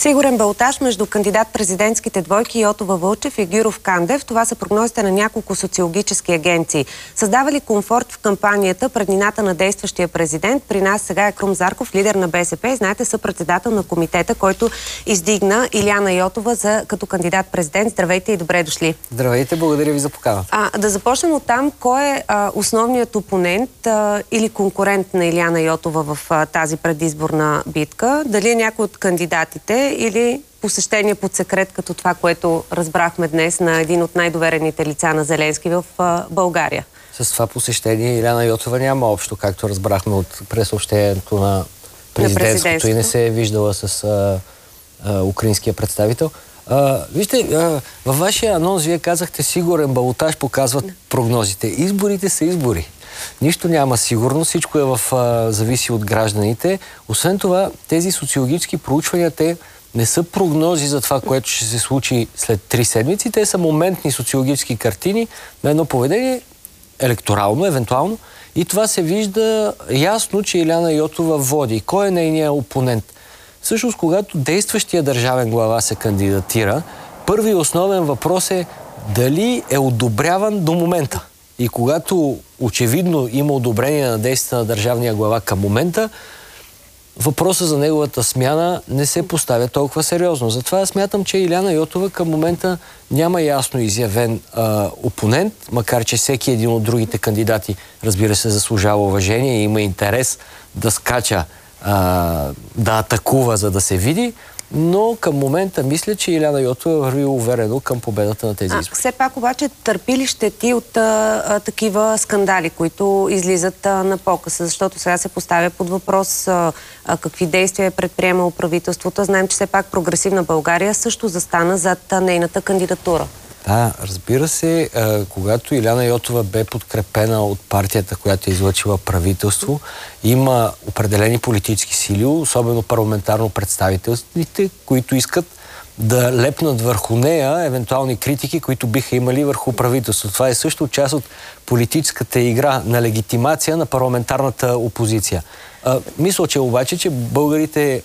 Сигурен балотаж между кандидат-президентските двойки Йотова Вълчев и Гюров Кандев. Това са прогнозите на няколко социологически агенции. Създава ли комфорт в кампанията преднината на действащия президент? При нас сега е Крум Зарков, лидер на БСП и, знаете, съпредседател на комитета, който издигна Илияна Йотова като кандидат-президент. Здравейте и добре дошли. Здравейте, благодаря ви за поканата. Да започнем от там. Кой е основният опонент или конкурент на Илияна Йотова в тази предизборна битка? Дали е някой от кандидатите или посещение под секрет, като това, което разбрахме днес на един от най-доверените лица на Зеленски в България? С това посещение Илияна Йотова няма общо, както разбрахме от пресъобщението на президентското и не се е виждала с украинския представител. Вижте, във вашия анонс вие казахте сигурен балотаж, показват прогнозите. Изборите са избори. Нищо няма сигурно, всичко е зависи от гражданите. Освен това, тези социологически проучвания, те не са прогнози за това, което ще се случи след 3 седмици. Те са моментни социологически картини на едно поведение, електорално, евентуално. И това се вижда ясно, че Илияна Йотова води. Кой е нейният опонент? Всъщност, когато действащия държавен глава се кандидатира, първи основен въпрос е дали е одобряван до момента. И когато очевидно има одобрение на действията на държавния глава към момента, въпросът за неговата смяна не се поставя толкова сериозно. Затова смятам, че Илияна Йотова към момента няма ясно изявен опонент, макар че всеки един от другите кандидати, разбира се, заслужава уважение и има интерес да скача, да атакува, за да се види. Но към момента мисля, че Илияна Йотова върви уверено към победата на тези избори. Все пак обаче търпи ли щети от такива скандали, които излизат на показ? Защото сега се поставя под въпрос какви действия е предприемало правителството. Знаем, че все пак Прогресивна България също застана зад нейната кандидатура. Да, разбира се, когато Илияна Йотова бе подкрепена от партията, която е излъчила правителство, има определени политически сили, особено парламентарно представителствите, които искат да лепнат върху нея евентуални критики, които биха имали върху правителството. Това е също част от политическата игра на легитимация на парламентарната опозиция. Мисля, че обаче, че българите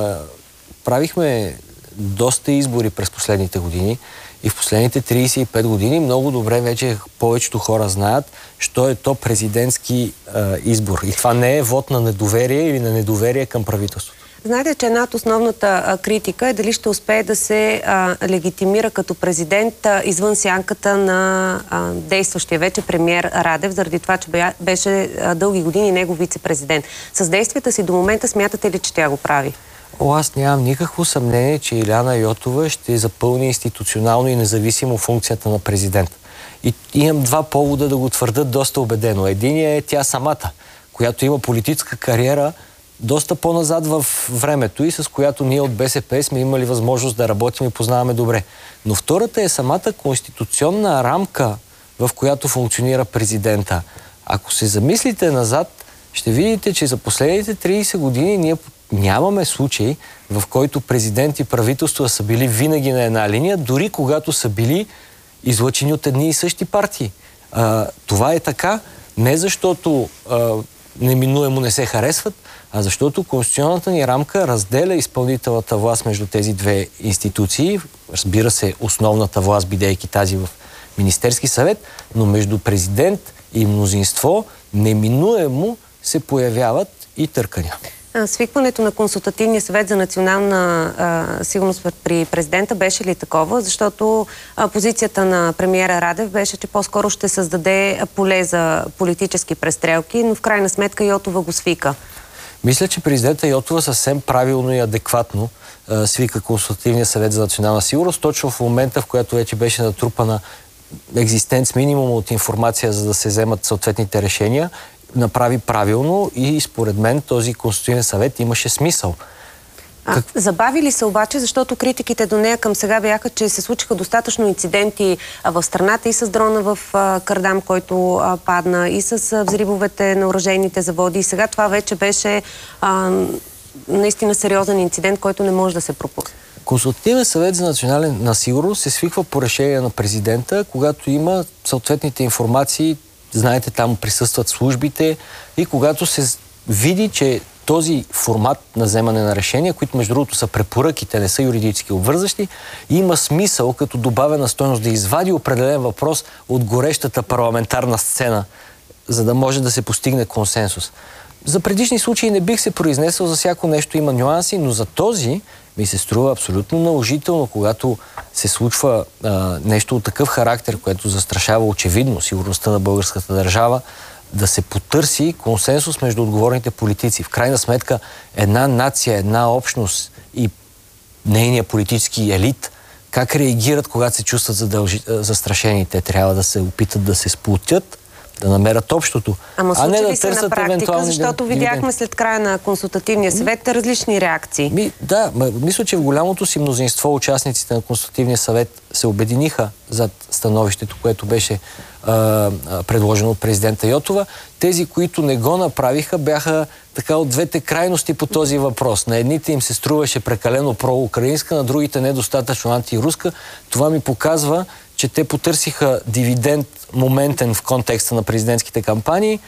правихме доста избори през последните години. И в последните 35 години много добре вече повечето хора знаят, що е то президентски избор. И това не е вод на недоверие или на недоверие към правителството. Знаете, че една от основната критика е дали ще успее да се легитимира като президент извън сянката на действащия вече премиер Радев, заради това, че беше дълги години негов вице-президент. С действията си до момента смятате ли, че тя го прави? Аз нямам никакво съмнение, че Илияна Йотова ще запълни институционално и независимо функцията на президент. И имам два повода да го твърдят доста убедено. Единият е тя самата, която има политическа кариера доста по-назад в времето и с която ние от БСП сме имали възможност да работим и познаваме добре. Но втората е самата конституционна рамка, в която функционира президента. Ако се замислите назад, ще видите, че за последните 30 години ние нямаме случай, в който президент и правителство са били винаги на една линия, дори когато са били излъчени от едни и същи партии. Това е така не защото неминуемо не се харесват, а защото конституционната ни рамка разделя изпълнителната власт между тези две институции. Разбира се, основната власт, бидейки тази в Министерски съвет, но между президент и мнозинство неминуемо се появяват и търкания. Свикването на Консултативния съвет за национална сигурност при президента беше ли такова? Защото позицията на премиера Радев беше, че по-скоро ще създаде поле за политически престрелки, но в крайна сметка Йотова го свика. Мисля, че президента Йотова съвсем правилно и адекватно свика Консултативния съвет за национална сигурност, точно в момента, в който вече беше натрупана екзистенц минимум от информация, за да се вземат съответните решения. Направи правилно и според мен този Конституционен съвет имаше смисъл. Забави ли се обаче, защото критиките до нея към сега бяха, че се случиха достатъчно инциденти в страната и с дрона в Кардам, който падна, и с взривовете на оръжейните заводи. И сега това вече беше наистина сериозен инцидент, който не може да се пропусне. Консултативен съвет за национална сигурност се свиква по решение на президента, когато има съответните информации. Знаете, там присъстват службите и когато се види, че този формат на вземане на решения, които между другото са препоръки, те не са юридически обвързащи, има смисъл като добавена стойност да извади определен въпрос от горещата парламентарна сцена, за да може да се постигне консенсус. За предишни случаи не бих се произнесъл, за всяко нещо има нюанси, но за този ми се струва абсолютно наложително, когато се случва нещо от такъв характер, което застрашава очевидно сигурността на българската държава, да се потърси консенсус между отговорните политици. В крайна сметка една нация, една общност и нейния политически елит как реагират, когато се чувстват застрашени. Те трябва да се опитат да се сплотят, да намерят общото, а не да търсят на практика, защото видяхме след края на консултативния съвет различни реакции. Мисля, че в голямото си мнозинство участниците на консултативния съвет се обединиха зад становището, което беше предложено от президента Йотова. Тези, които не го направиха, бяха така от двете крайности по този въпрос. На едните им се струваше прекалено проукраинска, на другите недостатъчно антируска. Това ми показва, че те потърсиха дивиденд моментен в контекста на президентските кампании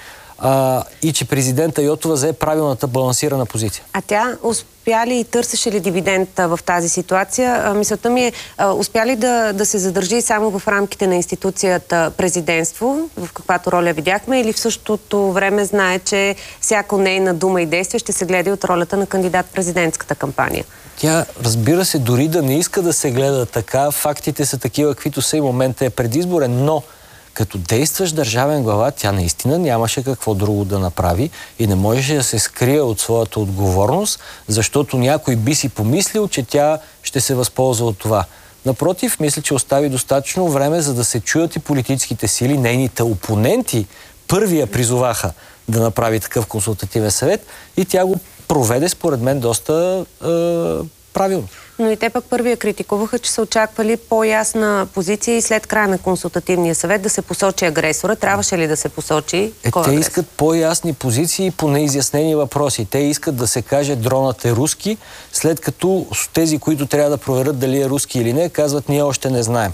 и че президента Йотова взе правилната балансирана позиция. А тя успя ли и търсеше ли дивиденд в тази ситуация? Мисълта ми е, успя ли да се задържи само в рамките на институцията президентство, в каквато роля видяхме, или в същото време знае, че всяко нейна дума и действие ще се гледа от ролята на кандидат-президентската кампания? Тя, разбира се, дори да не иска да се гледа така, фактите са такива, каквито са и момента е предизборен, но като действащ държавен глава, тя наистина нямаше какво друго да направи и не можеше да се скрие от своята отговорност, защото някой би си помислил, че тя ще се възползва от това. Напротив, мисля, че остави достатъчно време, за да се чуят и политическите сили. Нейните опоненти първия призоваха да направи такъв консултативен съвет и тя го проведе, според мен, доста правилно. Но и те пък първия критикуваха, че са очаквали по-ясна позиция и след края на консултативния съвет да се посочи агресора. Трябваше ли да се посочи кой Те искат по-ясни позиции по неизяснени въпроси. Те искат да се каже дронът е руски, след като тези, които трябва да проверят дали е руски или не, казват ние още не знаем.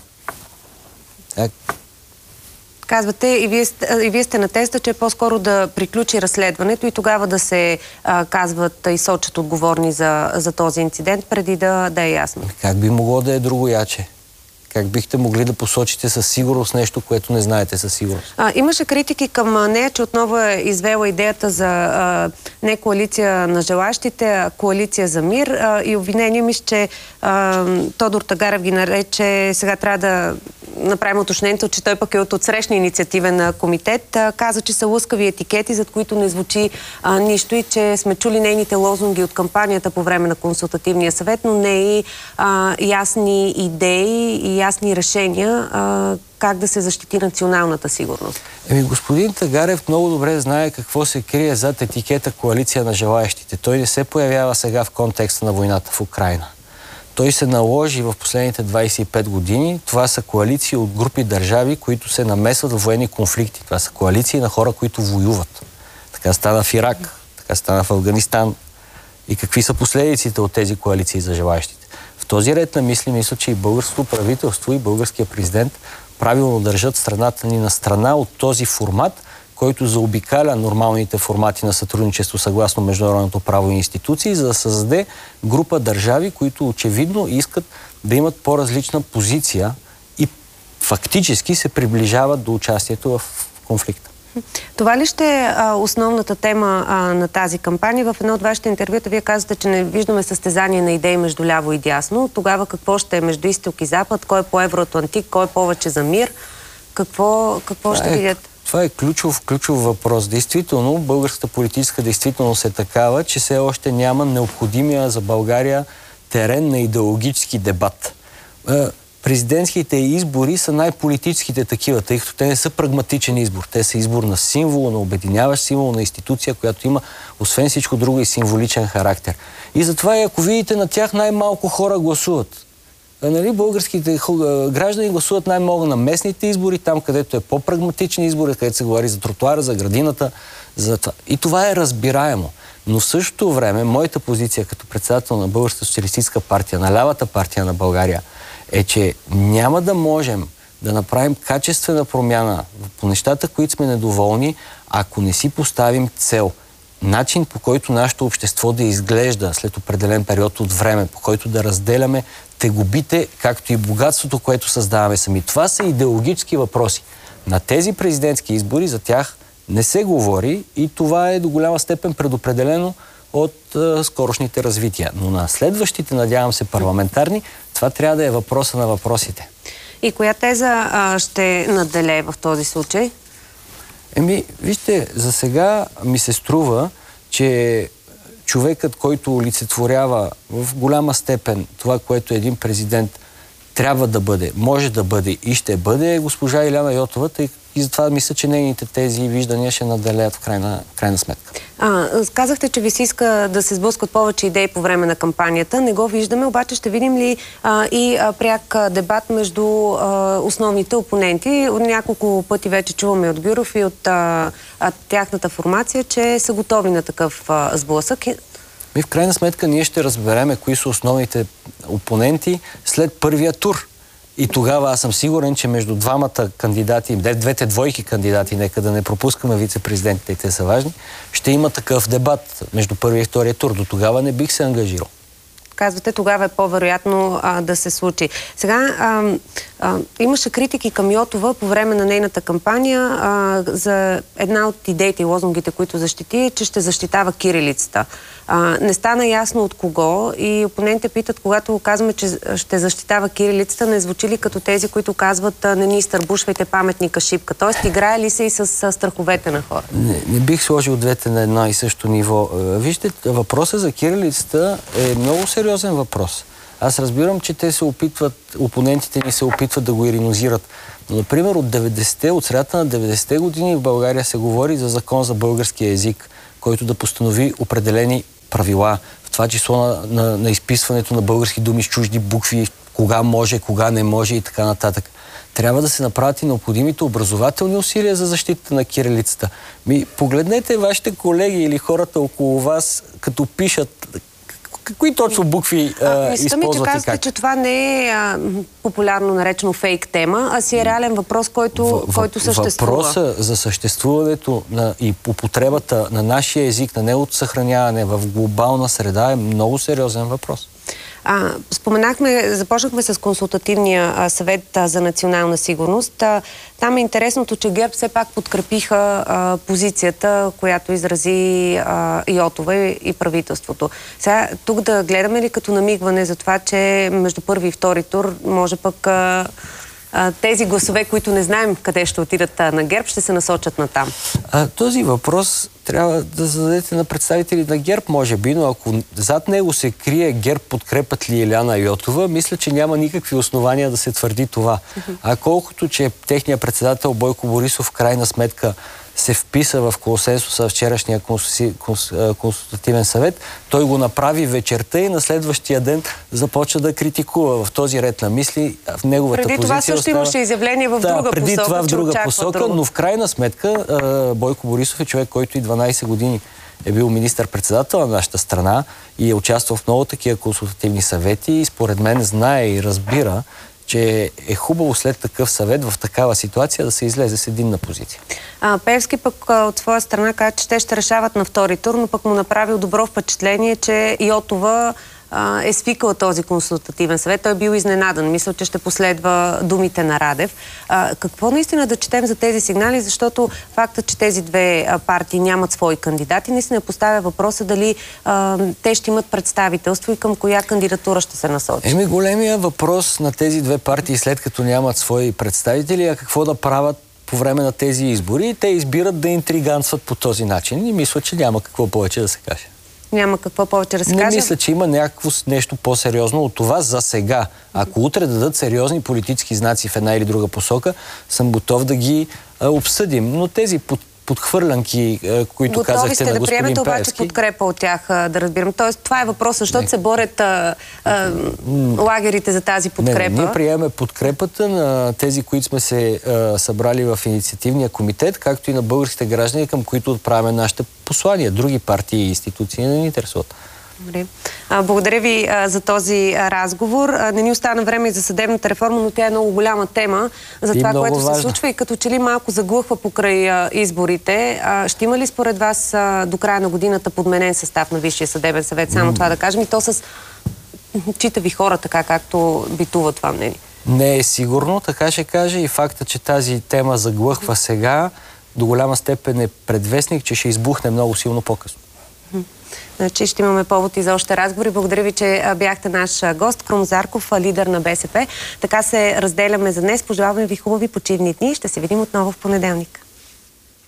Казвате, и вие сте на теста, че е по-скоро да приключи разследването и тогава да се казват и сочат отговорни за този инцидент, преди да е ясно. Как би могло да е другояче? Как бихте могли да посочите със сигурност нещо, което не знаете със сигурност? Имаше критики към нея, че отново е извела идеята за не коалиция на желащите, а коалиция за мир. И обвинение мисля, че Тодор Тагарев ги нарече, сега трябва да направим уточнението, че той пък е от отсрещния инициативен комитет. Каза, че са лъскави етикети, зад които не звучи нищо и че сме чули нейните лозунги от кампанията по време на консултативния съвет, но не и ясни идеи и ясни решения как да се защити националната сигурност. Господин Тагарев много добре знае какво се крие зад етикета коалиция на желаещите. Той не се появява сега в контекста на войната в Украйна. Той се наложи в последните 25 години. Това са коалиции от групи държави, които се намесват в военни конфликти. Това са коалиции на хора, които воюват. Така стана в Ирак, така стана в Афганистан. И какви са последиците от тези коалиции за желаещите? В този ред на мисли, мисля, че и българското правителство, и българския президент правилно държат страната ни на страна от този формат, който заобикаля нормалните формати на сътрудничество съгласно международното право и институции, за да създаде група държави, които очевидно искат да имат по-различна позиция и фактически се приближават до участието в конфликта. Това ли ще е основната тема на тази кампания? В едно от вашите интервюта вие казвате, че не виждаме състезание на идеи между ляво и дясно. Тогава какво ще е между изток и запад? Кой е по-евроатлантик? Кой е повече за мир? Какво ще видят? Това е ключов въпрос. Действително, българската политическа действителност е такава, че все още няма необходимия за България терен на идеологически дебат. Президентските избори са най-политическите такива, тъй като те не са прагматичен избор. Те са избор на символ, на обединяващ символ, на институция, която има, освен всичко друго, и символичен характер. И затова, ако видите, на тях най-малко хора гласуват. Българските граждани гласуват най-много на местните избори, там където е по-прагматичен избор, където се говори за тротуара, за градината. За това. И това е разбираемо. Но в същото време, моята позиция като председател на Българската социалистическа партия, на лявата партия на България, е, че няма да можем да направим качествена промяна по нещата, които сме недоволни, ако не си поставим цел. начин, по който нашето общество да изглежда след определен период от време, по който да разделяме тегобите, както и богатството, което създаваме сами. Това са идеологически въпроси. На тези президентски избори за тях не се говори и това е до голяма степен предопределено от скорошните развития. Но на следващите, надявам се, парламентарни, това трябва да е въпроса на въпросите. И коя теза ще надделее в този случай? Вижте, за сега ми се струва, че човекът, който олицетворява в голяма степен това, което един президент трябва да бъде, може да бъде и ще бъде, е госпожа Илияна Йотова, и затова мисля, че нейните тези и виждания ще надделеят в крайна сметка. Казахте, че ви се иска да се сблъскат повече идеи по време на кампанията. Не го виждаме, обаче ще видим ли пряк дебат между основните опоненти. От няколко пъти вече чуваме от Гюров и от тяхната формация, че са готови на такъв сблъсък. В крайна сметка ние ще разбереме кои са основните опоненти след първия тур. И тогава аз съм сигурен, че между двамата кандидати, двете двойки кандидати, нека да не пропускаме вице-президентите, и те са важни, ще има такъв дебат между първия и втория тур. До тогава не бих се ангажирал. Казвате, тогава е по-вероятно да се случи. Сега имаше критики към Йотова по време на нейната кампания за една от идеите и лозунгите, които защити, че ще защитава кирилицата. Не стана ясно от кого и опонентите питат, когато казваме, че ще защитава кирилицата, не звучи ли като тези, които казват не ни изтърбушвайте паметника шипка? Тоест, играе ли се и с страховете на хора? Не бих сложил двете на едно и също ниво. Вижте, въпросът за кирилицата е много сериозен въпрос. Аз разбирам, че те се опитват, опонентите ни се опитват да го иринозират. Но, например, от средата на 90-те години в България се говори за закон за българския език, който да постанови определени правила, в това число на изписването на български думи с чужди букви, кога може, кога не може и така нататък. Трябва да се направят и необходимите образователни усилия за защита на кирилицата. Погледнете вашите колеги или хората около вас, като пишат какви точно букви използват и как? Мисля, че казвате, че това не е популярно наречено фейк тема, а си е реален въпрос, който съществува. Въпросът за съществуването и употребата на нашия език, на неговото съхраняване в глобална среда е много сериозен въпрос. Започнахме с консултативния съвет за национална сигурност. Там е интересното, че ГЕРБ все пак подкрепиха позицията, която изрази Йотова и правителството. Сега, тук да гледаме ли като намигване за това, че между първи и втори тур може пък тези гласове, които не знаем къде ще отидат на ГЕРБ, ще се насочат на там? Този въпрос трябва да зададете на представители на ГЕРБ, може би, но ако зад него се крие ГЕРБ подкрепят ли Илияна Йотова, мисля, че няма никакви основания да се твърди това. А колкото, че техният председател Бойко Борисов в крайна сметка се вписа в консенсуса вчерашния консултативен съвет, той го направи вечерта и на следващия ден започва да критикува в този ред на мисли. В неговата преди позиция това също имаше изявление в друга посока. Преди това в друга посока, но в крайна сметка Бойко Борисов е човек, който и 12 години е бил министър-председател на нашата страна и е участвал в много такива консултативни съвети и според мен знае и разбира, че е хубаво след такъв съвет в такава ситуация да се излезе с единна позиция. Пеевски пък от своя страна каза, че те ще решават на втори тур, но пък му направил добро впечатление, че Йотова е свикала този консултативен съвет. Той е бил изненадан. Мисля, че ще последва думите на Радев. Какво наистина да четем за тези сигнали, защото фактът, че тези две партии нямат свои кандидати, наистина поставя въпроса дали те ще имат представителство и към коя кандидатура ще се насочи. Големия въпрос на тези две партии, след като нямат свои представители, а какво да правят по време на тези избори. Те избират да интриганстват по този начин и мисля, че няма какво повече да се каже. Няма какво повече да се каже. Не мисля, че има нещо по-сериозно от това за сега. Ако утре дадат сериозни политически знаци в една или друга посока, съм готов да ги обсъдим. Но тези подхвърлянки, които казахте на господин Пеевски... Готови сте да приемете обаче подкрепа от тях, да разбирам. Тоест, това е въпросът, защото се борят лагерите за тази подкрепа. Ние приемаме подкрепата на тези, които сме се събрали в инициативния комитет, както и на българските граждани, към които отправяме нашите послания. Други партии и институции не ни интересуват. Добре. Благодаря ви за този разговор. Не ни остана време и за съдебната реформа, но тя е много голяма тема за това, което се случва и като че ли малко заглъхва покрай изборите. Ще има ли според вас до края на годината подменен състав на Висшия съдебен съвет? Само това да кажем. И то с читави хора, така както битува това мнение. Не е сигурно, така ще кажа, и факта, че тази тема заглъхва сега, до голяма степен е предвестник, че ще избухне много силно по-късно. Значи ще имаме повод и за още разговори. Благодаря ви, че бяхте наш гост. Крум Зарков, лидер на БСП. Така се разделяме за днес. Пожелаваме ви хубави почивни дни. Ще се видим отново в понеделник.